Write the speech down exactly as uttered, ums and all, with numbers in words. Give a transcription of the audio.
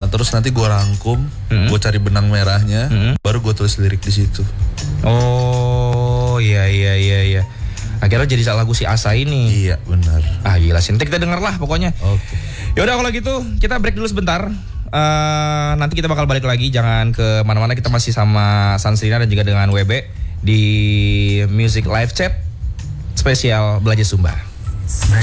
terus nanti gue rangkum, hmm. gue cari benang merahnya, hmm. baru gue tulis lirik di situ. Oh iya iya iya iya. Akhirnya jadi lagu si Asa ini. Iya benar. Ah gila sih, nanti kita denger lah pokoknya. Oke. Okay. Ya udah kalau gitu kita break dulu sebentar. Uh, nanti kita bakal balik lagi, jangan ke mana-mana, kita masih sama Sansrina dan juga dengan W B di Music Live Chat spesial Belajar Sumba.